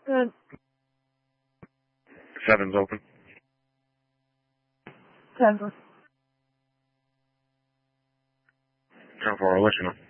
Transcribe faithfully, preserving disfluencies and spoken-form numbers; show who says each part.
Speaker 1: Good.
Speaker 2: Seven's open.
Speaker 1: Denver.
Speaker 2: ten four, I'll let you know.